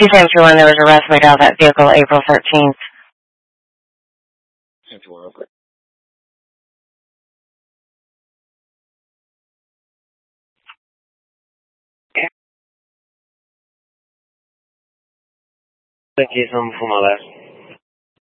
271, there was an arrest made out of that vehicle April 13th. Aqui, somos Fumalé.